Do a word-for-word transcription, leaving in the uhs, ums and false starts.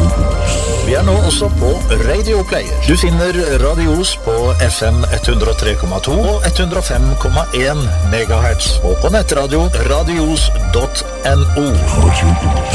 Vi er nå også på Radio Player. Du finner Radios på F M ett hundre og tre komma to og ett hundre og fem komma en megahertz. Og på nettradio radios punktum no.